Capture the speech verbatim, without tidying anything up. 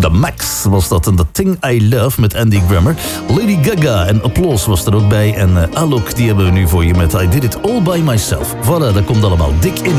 The Max was dat. En The Thing I Love met Andy Grammer. Lady Gaga en Applause was er ook bij. En uh, Alok, die hebben we nu voor je met I Did It All By Myself. Voilà, dat komt allemaal dik in.